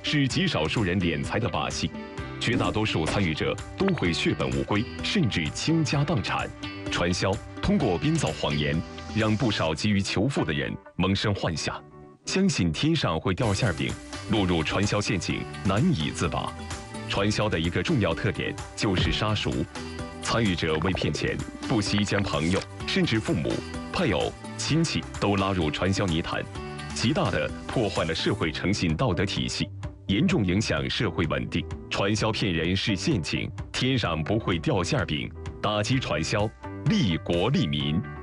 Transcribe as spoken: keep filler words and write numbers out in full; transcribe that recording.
是极少数人敛财的把戏，绝大多数参与者都会血本无归，甚至倾家荡产。传销通过编造谎言，让不少急于求富的人萌生幻想，相信天上会掉馅饼，落入传销陷阱，难以自拔。传销的一个重要特点就是杀熟，参与者为骗钱，不惜将朋友甚至父母、配偶、亲戚都拉入传销泥潭，极大地破坏了社会诚信道德体系，严重影响社会稳定。传销骗人是陷阱，天上不会掉馅饼。打击传销，利国利民。